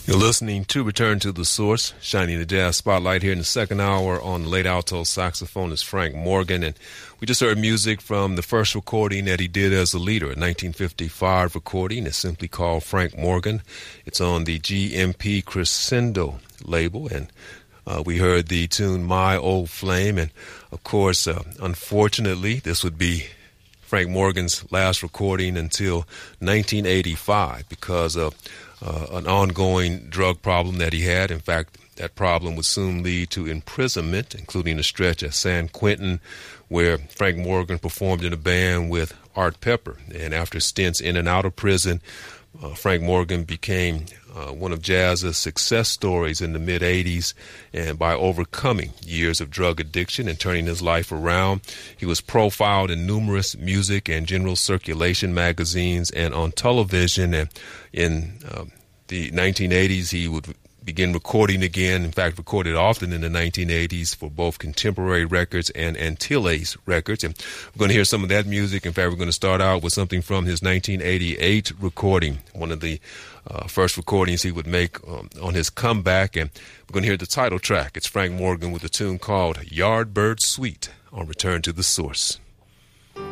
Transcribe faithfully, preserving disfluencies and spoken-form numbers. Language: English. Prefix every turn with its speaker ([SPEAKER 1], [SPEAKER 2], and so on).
[SPEAKER 1] You're listening to Return to the Source, shining the jazz spotlight here in the second hour. On the late alto saxophone is Frank Morgan, and we just heard music from the first recording that he did as a leader, a nineteen fifty-five recording. It's simply called Frank Morgan. It's on the G M P Crescendo label, and uh, we heard the tune My Old Flame, and of course, uh, unfortunately, this would be Frank Morgan's last recording until nineteen eighty-five because of Uh, an ongoing drug problem that he had. In fact, that problem would soon lead to imprisonment, including a stretch at San Quentin, where Frank Morgan performed in a band with Art Pepper. And after stints in and out of prison, uh, Frank Morgan became uh, one of jazz's success stories in the mid-eighties, and by overcoming years of drug addiction and turning his life around. He was profiled in numerous music and general circulation magazines and on television, and in uh, the nineteen eighties he would begin recording again. In fact, recorded often in the nineteen eighties for both Contemporary Records and Antilles Records. And we're going to hear some of that music. In fact, we're going to start out with something from his nineteen eighty-eight recording, one of the uh, first recordings he would make um, on his comeback. And we're going to hear the title track. It's Frank Morgan with a tune called Yardbird Suite on Return to the Source.